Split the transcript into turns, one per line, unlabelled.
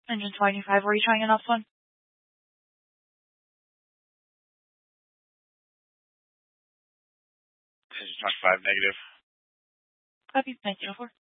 Engine 25, were you trying an off one?
Engine 25, negative.
Copy, 1904.